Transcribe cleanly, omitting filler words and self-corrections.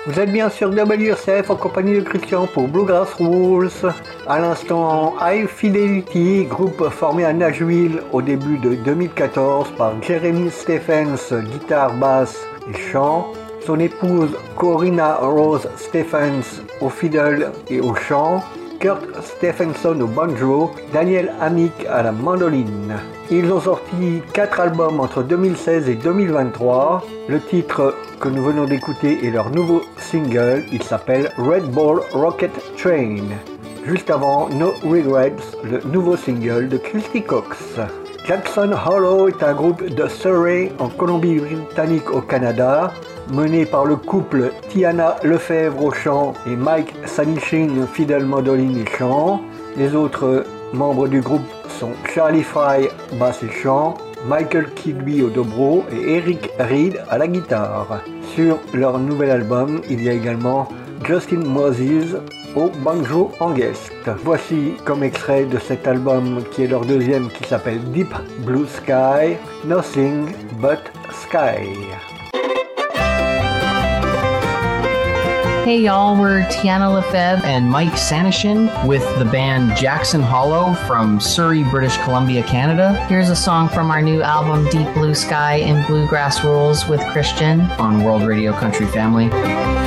Vous êtes bien sur WRCF en compagnie de Christian pour Bluegrass Rules. À l'instant, High Fidelity, groupe formé à Nashville au début de 2014 par Jeremy Stephens, guitare, basse et chant. Son épouse Corinna Rose Stephens au fiddle et au chant. Kurt Stephenson au banjo, Daniel Amick à la mandoline. Ils ont sorti 4 albums entre 2016 et 2023. Le titre que nous venons d'écouter est leur nouveau single, il s'appelle Red Ball Rocket Train. Juste avant, No Regrets, le nouveau single de Christy Cox. Jackson Hollow est un groupe de Surrey en Colombie-Britannique au Canada, mené par le couple Tiana Lefebvre au chant et Mike Sanichin, fiddle, mandoline et chant. Les autres membres du groupe sont Charlie Fry, basse et chant, Michael Kidby au dobro et Eric Reed à la guitare. Sur leur nouvel album, il y a également Justin Moses au banjo en guest. Voici comme extrait de cet album qui est leur deuxième qui s'appelle Deep Blue Sky, Nothing But Sky. Hey y'all, we're Tiana Lefebvre and Mike Sanishin with the band Jackson Hollow from Surrey, British Columbia, Canada. Here's a song from our new album Deep Blue Sky and Bluegrass Rules with Christian on World Radio Country Family.